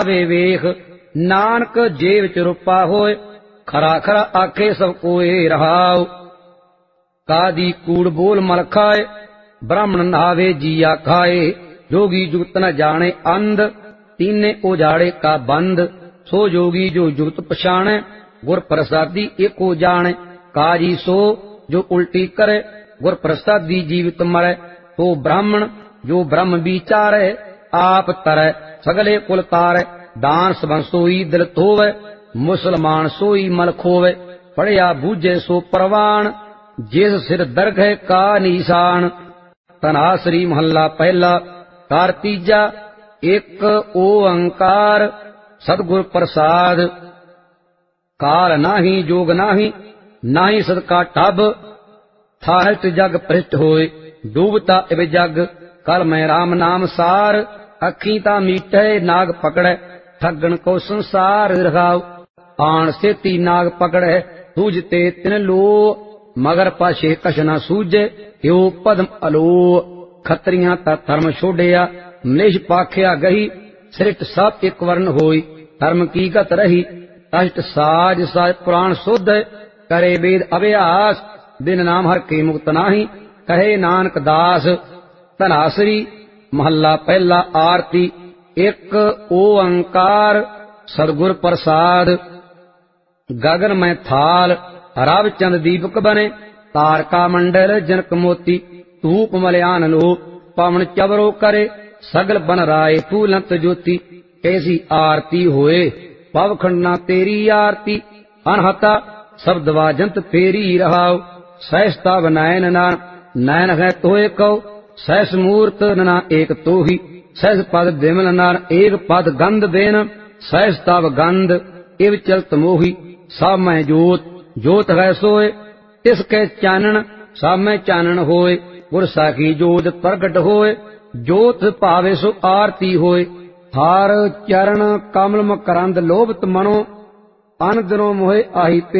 ਵੇ ਵੇਖ ਨਾਨਕ ਜੇ ਵਿਚ ਰੂਪਾ ਹੋਏ ਖਰਾ ਖਰਾ ਆਖੇ ਸਭ ਕੋਏ ਰਹਾਉ। ਕਾਦੀ ਕੂੜ ਬੋਲ ਮਲ ਖਾਏ ਬ੍ਰਾਹਮਣ ਨਾਵੇ ਜੀਆ ਖਾਏ। जोगी जुगत न जाने अंध तीने उजाड़े का बंद। सो जोगी जो जुगत पछाणे गुर प्रसादी एको जाने। काजी सो जो उल्टी करे गुर प्रसादी जीवित मरे। तो ब्राह्मण जो ब्रह्म विचारे आप तरे सगले कुल तारे। दान सबन सोई दिल धोवे मुसलमान सोई मल खोवे। पढ़िया बूझे सो परवान जिस सिर दरगह का निशान। तनासरी महला पहला कार तीजा एक ओंकार सतगुर प्रसाद। काल नाही जोग नाही नाही सदका टब। थाहट जग पृष्ठ होए डूबता इव जग। कल मैं राम नाम सार अखी ता मीटे नाग पकड़े। ठगन को संसार रखाओ आन सेती नाग पकड़े। सूझते तिन लो मगर पाशे कछ न सूझे यो पद्म अलो। खत्रियां ता धर्म छोड़िया मलेश पाखिया गही। सृष्ट सब एक वर्ण होई धर्म की गत रही। अष्ट साज साज पुराण शुद्ध करे वेद अभ्यास। दिन नाम हर के मुक्त नाही कहे नानक दास। धनासरी महला पहला आरती एक ओंकार सदगुर प्रसाद। गगन में थाल रव चंद दीपक बने। तारका मंडल जनक मोती धूप मलयान लो। पवन चबरो करे सगल बन राय फूलंत ज्योति। कैसी आरती होए पव खंडना तेरी आरती। अनहता शब्द वाजंत तेरी रहाओ। सहसता नयन नान नयन है तोए कौ। सहस मूर्त नना एक तो ही सहस पद विमल नान एक पद गंध बेन। सहस तव गंध इव चलत मोही सब में जोत जोत है सोए। तिसके चानन सब में चानन होए। गुर साखी जोत प्रगट होए जोत भावे सो आरती होए। हार चरण कमल मकरंद लोभत मनो अन दिनों मोहे आही पे